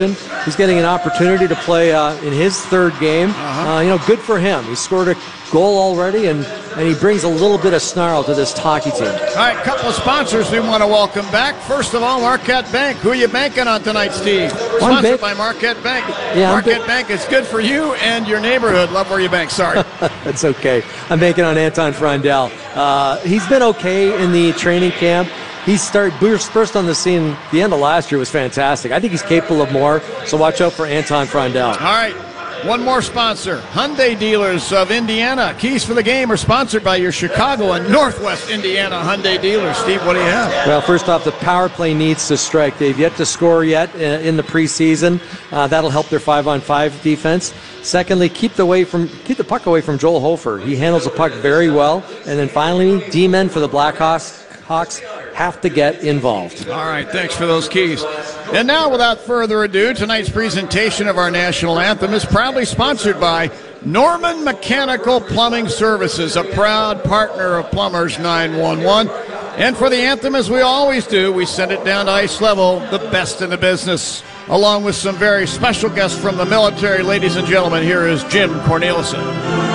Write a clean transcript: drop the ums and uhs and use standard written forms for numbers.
He's getting an opportunity to play in his third game. Good for him. He scored a goal already, and he brings a little bit of snarl to this hockey team. All right, a couple of sponsors we want to welcome back. First of all, Marquette Bank. Who are you banking on tonight, Steve? Sponsored by Marquette Bank. Yeah, Marquette Bank is good for you and your neighborhood. Love where you bank. Sorry. That's okay. I'm banking on Anton Frondell. He's been okay in the training camp. He was first on the scene. The end of last year was fantastic. I think he's capable of more, so watch out for Anton Frondell. All right, one more sponsor. Hyundai Dealers of Indiana. Keys for the Game are sponsored by your Chicago and Northwest Indiana Hyundai dealers. Steve, what do you have? Well, first off, the power play needs to strike. They've yet to score yet in the preseason. That'll help their 5-on-5 defense. Secondly, keep the puck away from Joel Hofer. He handles the puck very well. And then finally, D-men for the Blackhawks have to get involved. All right, thanks for those keys. And now, without further ado, tonight's presentation of our national anthem is proudly sponsored by Norman Mechanical Plumbing Services, a proud partner of Plumbers 911. And for the anthem, as we always do, we send it down to ice level, the best in the business, along with some very special guests from the military. Ladies and gentlemen, here is Jim Cornelison.